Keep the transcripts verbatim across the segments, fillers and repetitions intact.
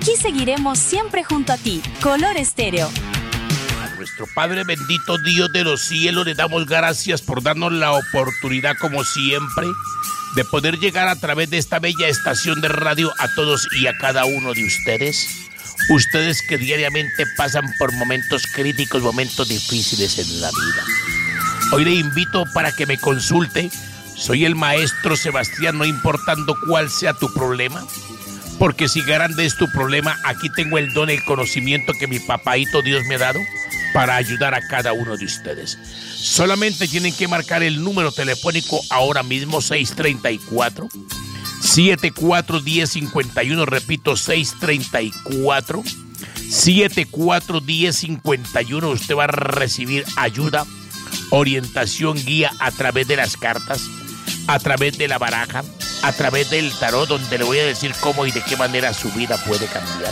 Aquí seguiremos siempre junto a ti. Color Estéreo. A nuestro Padre bendito, Dios de los cielos, le damos gracias por darnos la oportunidad, como siempre, de poder llegar a través de esta bella estación de radio a todos y a cada uno de ustedes. Ustedes que diariamente pasan por momentos críticos, momentos difíciles en la vida. Hoy le invito para que me consulte. Soy el maestro Sebastián, no importando cuál sea tu problema. Porque si grande es tu problema, aquí tengo el don, el conocimiento que mi papaito Dios me ha dado para ayudar a cada uno de ustedes. Solamente tienen que marcar el número telefónico ahora mismo, seis tres cuatro, siete cuatro uno cero cinco uno, repito, seis tres cuatro, siete cuatro uno cero cinco uno. Usted va a recibir ayuda, orientación, guía a través de las cartas, a través de la baraja, a través del tarot, donde le voy a decir cómo y de qué manera su vida puede cambiar.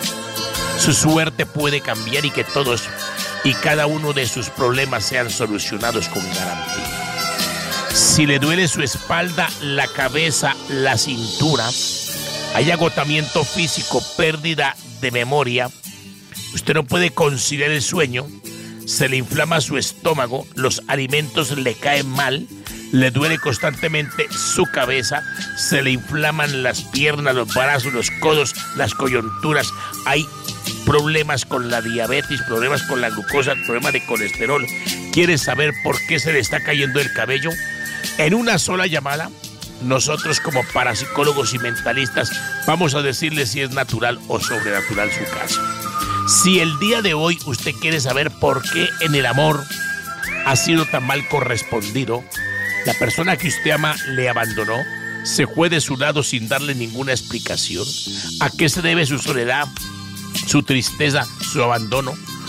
Su suerte puede cambiar y que todos y cada uno de sus problemas sean solucionados con garantía. Si le duele su espalda, la cabeza, la cintura, hay agotamiento físico, pérdida de memoria, usted no puede conciliar el sueño, se le inflama su estómago, los alimentos le caen mal, le duele constantemente su cabeza, se le inflaman las piernas, los brazos, los codos, las coyunturas, hay problemas con la diabetes, problemas con la glucosa, problemas de colesterol. ¿Quieres saber por qué se le está cayendo el cabello? En una sola llamada, nosotros como parapsicólogos y mentalistas vamos a decirle si es natural o sobrenatural su caso. Si el día de hoy usted quiere saber por qué en el amor ha sido tan mal correspondido, la persona que usted ama le abandonó, se fue de su lado sin darle ninguna explicación, ¿a qué se debe su soledad, su tristeza, su abandono?